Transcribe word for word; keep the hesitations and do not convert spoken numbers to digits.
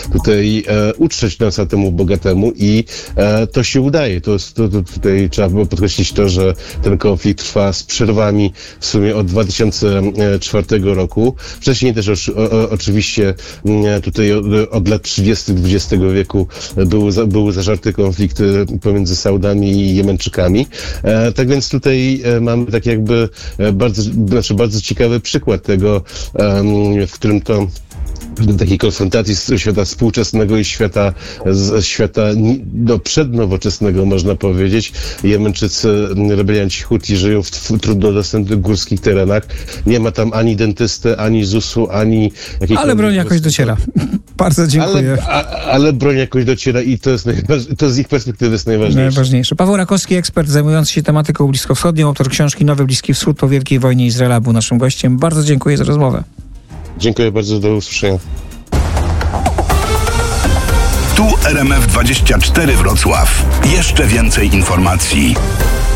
tutaj e, utrzeć nosa temu bogatemu i e, to się udaje. To, to, to tutaj trzeba było podkreślić to, że ten konflikt trwa z przerwami w sumie od dwa tysiące czwartego roku. Wcześniej też o, o, oczywiście tutaj od, od lat trzydziestych dwudziestego wieku były, za, były zażarte konflikty pomiędzy Saudami i Jemeńczykami. E, tak więc tutaj e, mamy tak jakby e, bardzo, znaczy bardzo ciekawy przykład tego, e, w którym to do takiej konfrontacji z świata współczesnego i świata, z świata no, przednowoczesnego, można powiedzieć. Jemeńczycy, rebelianci Huti żyją w, w trudno dostępnych górskich terenach. Nie ma tam ani dentysty, ani zusu, ani jakiejś... Ale broń jakoś dociera. Bardzo dziękuję. Ale, a, ale broń jakoś dociera i to jest, najważ- to z ich perspektywy jest najważniejsze. Najważniejsze. Paweł Rakowski, ekspert zajmujący się tematyką bliskowschodnią, autor książki Nowy Bliski Wschód po Wielkiej Wojnie Izraela, był naszym gościem. Bardzo dziękuję za rozmowę. Dziękuję bardzo, do usłyszenia. Tu R M F dwadzieścia cztery Wrocław. Jeszcze więcej informacji.